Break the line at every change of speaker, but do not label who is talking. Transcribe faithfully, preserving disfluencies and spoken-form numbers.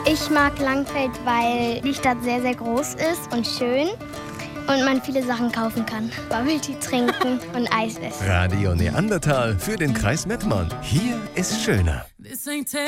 Ich mag Langfeld, weil die Stadt sehr, sehr groß ist und schön und man viele Sachen kaufen kann. Bubble Tea trinken und Eis essen.
Radio Neandertal für den Kreis Mettmann. Hier ist schöner.